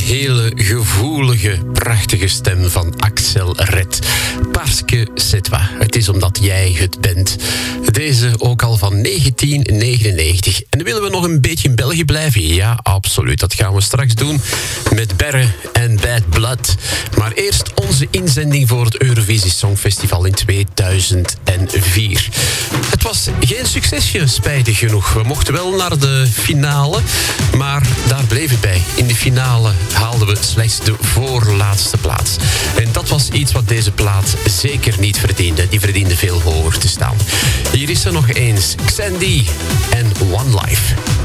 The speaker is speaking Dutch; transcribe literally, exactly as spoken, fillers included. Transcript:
hele gevoelige, prachtige stem van Axel Red. Parce que c'est toi. Het is omdat jij het bent. Deze ook al van negentien negenennegentig. En willen we nog een beetje in België blijven? Ja, absoluut. Dat gaan we straks doen met Berre en Bad Blood. Maar eerst onze inzending voor het Eurovisie Songfestival in tweeduizend vier. Het was geen succesje, spijtig genoeg. We mochten wel naar de finale, maar daar bleef het bij. In de finale haalden we slechts de voorlaatste plaats. En dat was iets wat deze plaat zeker niet verdiende. Die verdiende veel hoger te staan. Hier is er nog eens Xandy en One Life.